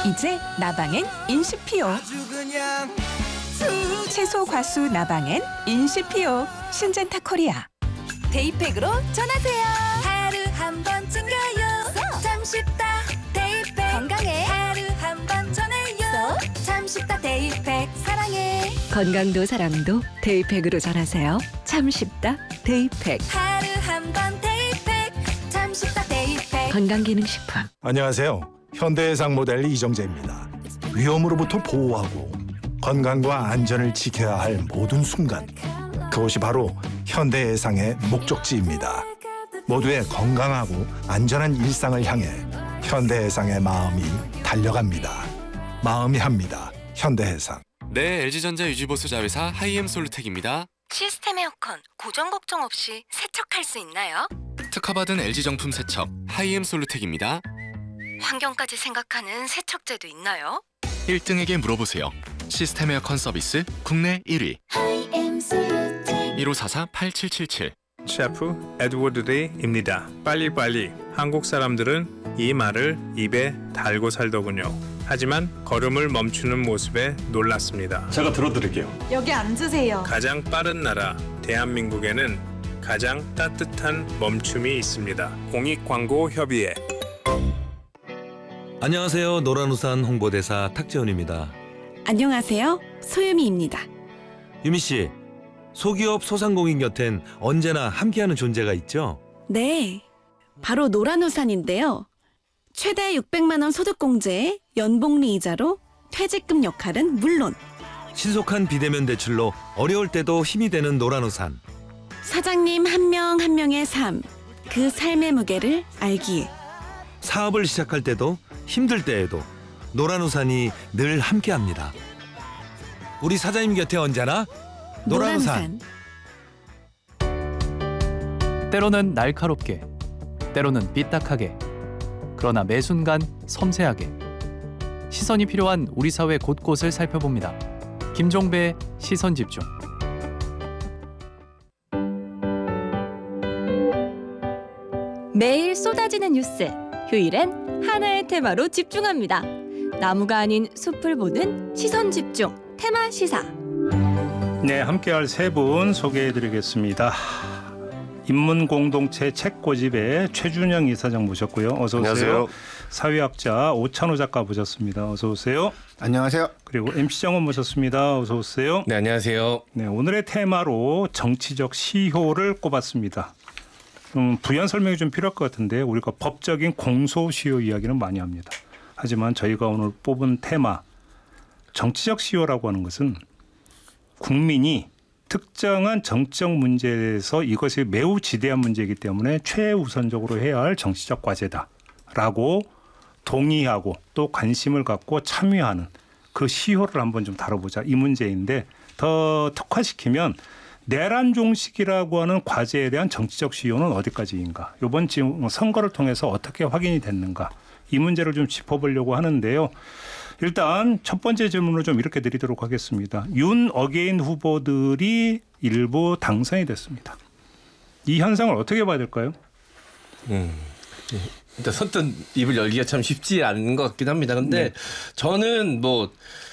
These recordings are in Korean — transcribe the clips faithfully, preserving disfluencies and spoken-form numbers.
이제 나방엔 인시피오. 채소 과수 나방엔 인시피오. 신젠타 코리아. 데이팩으로 전하세요. 하루 한 번 챙겨요. 참 쉽다 데이팩. 건강에 하루 한 번 전해요. 참 쉽다 데이팩. 사랑해. 건강도 사랑도 데이팩으로 전하세요. 참 쉽다 데이팩. 하루 한 번 데이팩. 참 쉽다 데이팩. 건강기능식품. 안녕하세요. 현대해상 모델 이정재입니다. 위험으로부터 보호하고 건강과 안전을 지켜야 할 모든 순간, 그것이 바로 현대해상의 목적지입니다. 모두의 건강하고 안전한 일상을 향해 현대해상의 마음이 달려갑니다. 마음이 합니다. 현대해상. 네, 엘지전자 유지보수 자회사 하이엠 솔루텍입니다. 시스템 에어컨 고정 걱정 없이 세척할 수 있나요? 특허받은 엘지 정품 세척 하이엠 솔루텍입니다. 환경까지 생각하는 세척제도 있나요? 일 등에게 물어보세요. 시스템 에어컨 서비스 국내 일 위. 일오사사 팔칠칠칠. 셰프 에드워드 데이입니다. 빨리빨리. 한국 사람들은 이 말을 입에 달고 살더군요. 하지만 걸음을 멈추는 모습에 놀랐습니다. 제가 들어드릴게요. 여기 앉으세요. 가장 빠른 나라 대한민국에는 가장 따뜻한 멈춤이 있습니다. 공익광고협의회. 안녕하세요. 노란우산 홍보대사 탁재훈입니다. 안녕하세요. 소유미입니다. 유미 씨, 소기업 소상공인 곁엔 언제나 함께하는 존재가 있죠? 네, 바로 노란우산인데요. 최대 육백만 원 소득공제에 연복리 이자로 퇴직금 역할은 물론 신속한 비대면 대출로 어려울 때도 힘이 되는 노란우산. 사장님 한 명 한 명의 삶, 그 삶의 무게를 알기에 사업을 시작할 때도 힘들 때에도 노란우산이 늘 함께합니다. 우리 사장님 곁에 언제나 노란우산. 노란우산. 때로는 날카롭게, 때로는 삐딱하게, 그러나 매 순간 섬세하게 시선이 필요한 우리 사회 곳곳을 살펴봅니다. 김종배의 시선집중. 매일 쏟아지는 뉴스. 휴일엔 하나의 테마로 집중합니다. 나무가 아닌 숲을 보는 시선집중 테마 시사. 네, 함께할 세 분 소개해드리겠습니다. 인문공동체 책고집의 최준영 이사장 모셨고요. 어서 오세요. 안녕하세요. 사회학자 오찬호 작가 모셨습니다. 어서 오세요. 안녕하세요. 그리고 엠씨 정원 모셨습니다. 어서 오세요. 네, 안녕하세요. 네, 오늘의 테마로 정치적 시효를 꼽았습니다. 음, 부연 설명이 좀 필요할 것 같은데 우리가 법적인 공소시효 이야기는 많이 합니다. 하지만 저희가 오늘 뽑은 테마 정치적 시효라고 하는 것은 국민이 특정한 정치적 문제에서 이것이 매우 지대한 문제이기 때문에 최우선적으로 해야 할 정치적 과제다라고 동의하고 또 관심을 갖고 참여하는 그 시효를 한번 좀 다뤄보자 이 문제인데, 더 특화시키면 내란 종식이라고 하는 과제에 대한 정치적 시효는 어디까지인가, 이번 지금 선거를 통해서 어떻게 확인이 됐는가, 이 문제를 좀 짚어보려고 하는데요. 일단 첫 번째 질문을 좀 이렇게 드리도록 하겠습니다. 윤 어게인 후보들이 일부 당선이 됐습니다. 이 현상을 어떻게 봐야 될까요? 음, 일단 선뜻 입을 열기가 참 쉽지 않은 것 같긴 합니다. 근데 네. 저는 뭐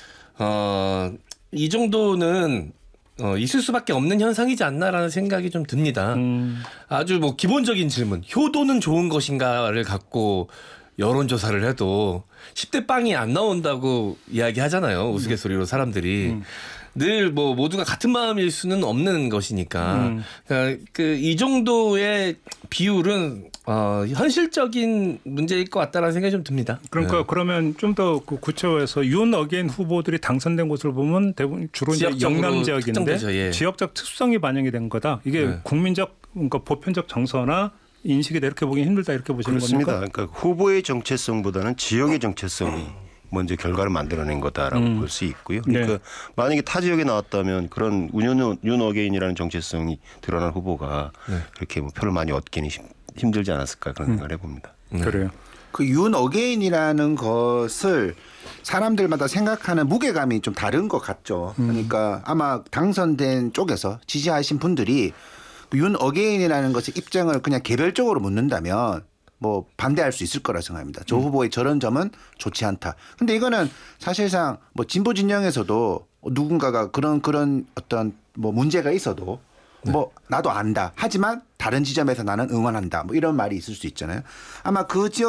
어, 이 정도는 어, 있을 수밖에 없는 현상이지 않나라는 생각이 좀 듭니다. 음. 아주 뭐 기본적인 질문, 효도는 좋은 것인가를 갖고 여론조사를 해도 십 대 빵이 안 나온다고 이야기하잖아요. 우스갯소리로 사람들이. 음. 늘 뭐 모두가 같은 마음일 수는 없는 것이니까. 음. 그러니까 그 이 정도의 비율은 어, 현실적인 문제일 것 같다는 생각이 좀 듭니다. 그러니까 네. 그러면 좀 더 그 구체화해서 윤 어게인 후보들이 당선된 곳을 보면 대부분 주로 이제 영남 지역인데 예. 지역적 특수성이 반영이 된 거다. 이게 네. 국민적 그러니까 보편적 정서나 인식이다 이렇게 보기 힘들다 이렇게 보시는 그렇습니다. 겁니까? 그러니까 후보의 정체성보다는 지역의 정체성이 먼저 결과를 만들어낸 거다라고 음. 볼 수 있고요. 그러니까 네. 만약에 타 지역에 나왔다면 그런 윤, 윤 어게인이라는 정체성이 드러난 후보가 네. 그렇게 뭐 표를 많이 얻기는 힘들지 않았을까 그런 음. 생각을 해봅니다. 네. 그래요. 그 윤 어게인이라는 것을 사람들마다 생각하는 무게감이 좀 다른 것 같죠. 음. 그러니까 아마 당선된 쪽에서 지지하신 분들이 윤 어게인이라는 것의 입장을 그냥 개별적으로 묻는다면 뭐 반대할 수 있을 거라 생각합니다. 조 후보의 저런 점은 좋지 않다. 근데 이거는 사실상 뭐 진보 진영에서도 누군가가 그런 그런 어떤 뭐 문제가 있어도 뭐 나도 안다. 하지만 다른 지점에서 나는 응원한다. 뭐 이런 말이 있을 수 있잖아요. 아마 그 지역